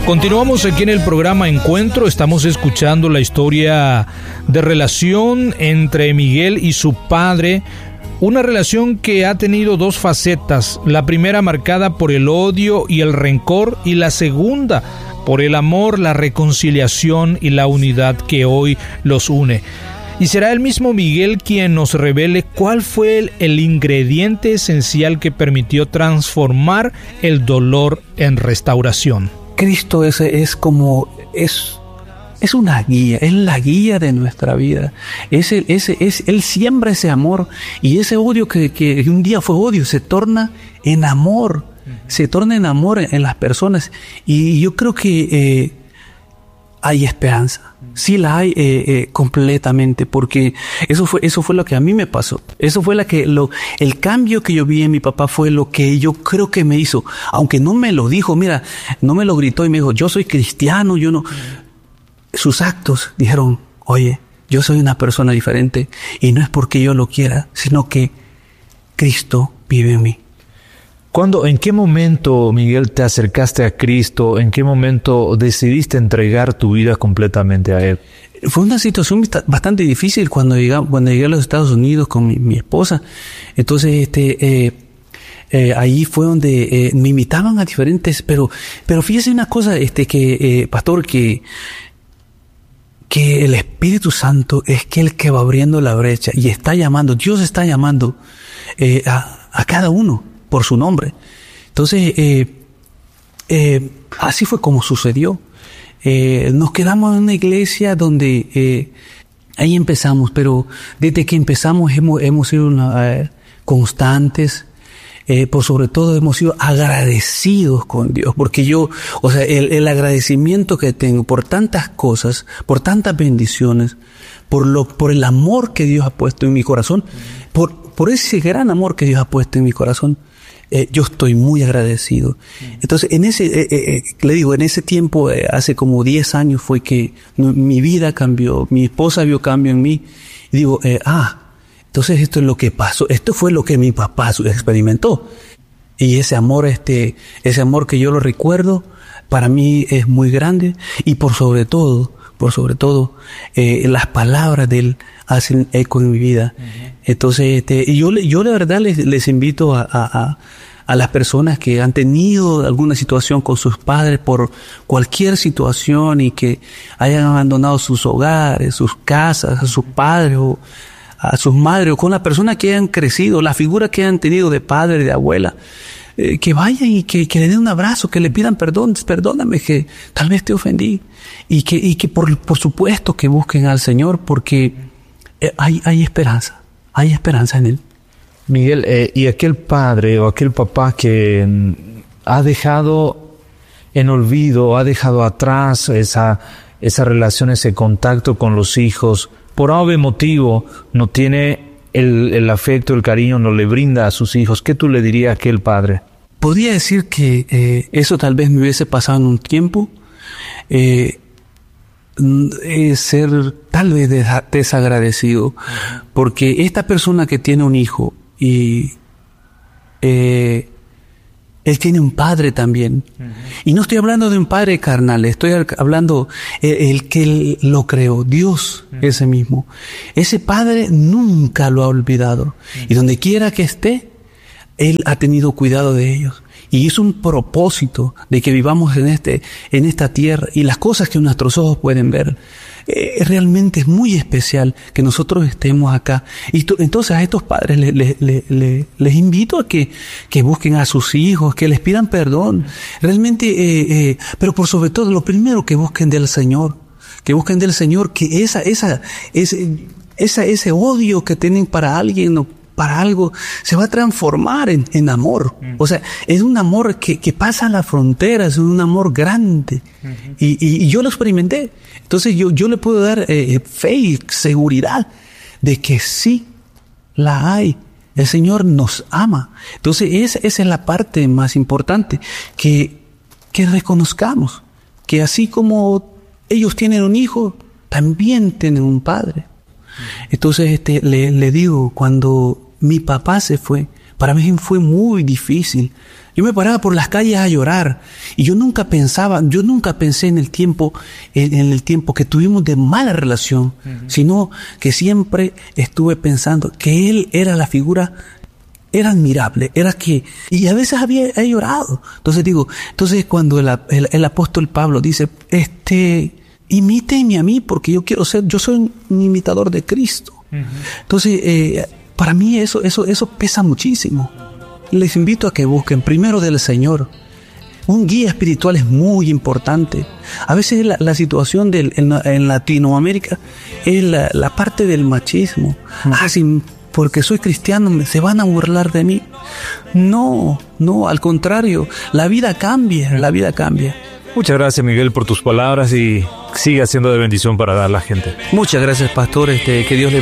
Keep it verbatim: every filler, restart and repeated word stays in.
Continuamos aquí en el programa Encuentro. Estamos escuchando la historia de relación entre Miguel y su padre. Una relación que ha tenido dos facetas. La primera marcada por el odio y el rencor, y la segunda por el amor, la reconciliación y la unidad que hoy los une. Y será el mismo Miguel quien nos revele cuál fue el, el ingrediente esencial que permitió transformar el dolor en restauración. Cristo es, es como, es, es una guía, es la guía de nuestra vida. Es el, es, es, Él siembra ese amor, y ese odio que, que un día fue odio se torna en amor, uh-huh. se torna en amor en, en las personas. Y yo creo que eh, hay esperanza. Sí la hay eh, eh, completamente, porque eso fue eso fue lo que a mí me pasó. Eso fue la que lo el cambio que yo vi en mi papá fue lo que yo creo que me hizo, aunque no me lo dijo, mira, no me lo gritó y me dijo, yo soy cristiano, yo no. Sus actos dijeron, oye, yo soy una persona diferente, y no es porque yo lo quiera, sino que Cristo vive en mí. ¿Cuándo, en qué momento, Miguel, te acercaste a Cristo? ¿En qué momento decidiste entregar tu vida completamente a Él? Fue una situación bastante difícil cuando llegué, cuando llegué a los Estados Unidos con mi, mi esposa. Entonces, este, eh, eh, ahí fue donde eh, me invitaban a diferentes, pero, pero fíjese una cosa, este, que, eh, pastor, que, que el Espíritu Santo es que el que va abriendo la brecha y está llamando, Dios está llamando eh, a, a cada uno por su nombre. Entonces, eh, eh, así fue como sucedió. Eh, nos quedamos en una iglesia donde eh, ahí empezamos, pero desde que empezamos hemos, hemos sido una, eh, constantes, eh, por sobre todo hemos sido agradecidos con Dios, porque yo, o sea, el, el agradecimiento que tengo por tantas cosas, por tantas bendiciones, por lo, por el amor que Dios ha puesto en mi corazón, por, por ese gran amor que Dios ha puesto en mi corazón. Eh, yo estoy muy agradecido. Entonces, en ese, eh, eh, le digo, en ese tiempo, eh, hace como diez años fue que no, mi vida cambió, mi esposa vio cambio en mí, y digo, eh, ah, entonces esto es lo que pasó, esto fue lo que mi papá experimentó. Y ese amor, este, ese amor que yo lo recuerdo, para mí es muy grande, y por sobre todo, por sobre todo, eh, las palabras de él hacen eco en mi vida. Uh-huh. Entonces, este, yo, yo de verdad les, les invito a, a, a las personas que han tenido alguna situación con sus padres por cualquier situación y que hayan abandonado sus hogares, sus casas, a sus padres o a sus madres, o con la persona que hayan crecido, la figura que hayan tenido de padre, de abuela, eh, que vayan y que, que le den un abrazo, que le pidan perdón, perdóname que tal vez te ofendí, y que, y que por, por supuesto que busquen al Señor, porque eh, hay, hay esperanza, hay esperanza en Él. Miguel, eh, y aquel padre o aquel papá que mm, ha dejado en olvido, ha dejado atrás esa, esa relación, ese contacto con los hijos, por algún motivo no tiene el, el afecto, el cariño, no le brinda a sus hijos, ¿qué tú le dirías a aquel padre? Podría decir que eh, eso tal vez me hubiese pasado en un tiempo, eh, eh, ser tal vez desagradecido, uh-huh. porque esta persona que tiene un hijo y eh, él tiene un padre también, uh-huh. y no estoy hablando de un padre carnal, estoy hablando el, el que él lo creó, Dios, uh-huh. ese mismo. Ese padre nunca lo ha olvidado, uh-huh. y donde quiera que esté, él ha tenido cuidado de ellos. Y es un propósito de que vivamos en este, en esta tierra, y las cosas que nuestros ojos pueden ver. Eh, realmente es muy especial que nosotros estemos acá. Y to, entonces a estos padres le, le, le, le, les invito a que, que busquen a sus hijos, que les pidan perdón. Realmente, eh, eh, pero por sobre todo, lo primero que busquen del Señor, que busquen del Señor, que esa, esa, ese, esa, ese odio que tienen para alguien o para algo, se va a transformar en, en amor. Uh-huh. O sea, es un amor que, que pasa las fronteras, es un amor grande. Uh-huh. Y, y, y yo lo experimenté. Entonces yo, yo le puedo dar eh, fe y seguridad de que sí la hay. El Señor nos ama. Entonces esa, esa es la parte más importante, que, que reconozcamos que así como ellos tienen un hijo, también tienen un padre. Uh-huh. Entonces este, le, le digo, cuando mi papá se fue, Para mí fue muy difícil. Yo me paraba por las calles a llorar y yo nunca pensaba, yo nunca pensé en el tiempo, en, en el tiempo que tuvimos de mala relación, uh-huh. sino que siempre estuve pensando que él era la figura, era admirable, era que, y a veces había he llorado. Entonces digo, entonces cuando el, el, el apóstol Pablo dice, este, imítenme a mí porque yo quiero ser, yo soy un imitador de Cristo. Uh-huh. Entonces, eh, para mí eso, eso, eso pesa muchísimo. Les invito a que busquen primero del Señor. Un guía espiritual es muy importante. A veces la, la situación del, en, en Latinoamérica es la, la parte del machismo. Mm. Ah, sí, porque soy cristiano, se van a burlar de mí. No, no, al contrario, la vida cambia, la vida cambia. Muchas gracias, Miguel, por tus palabras y sigue siendo de bendición para la gente. Muchas gracias, pastor. Este, que Dios le